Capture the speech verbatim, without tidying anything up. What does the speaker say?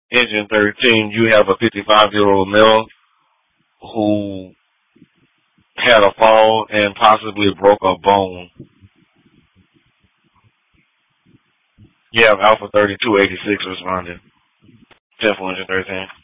Engine thirteen, you have a fifty-five-year-old male who had a fall and possibly broke a bone. You have Alpha thirty-two eighty-six responding. ten for Engine thirteen.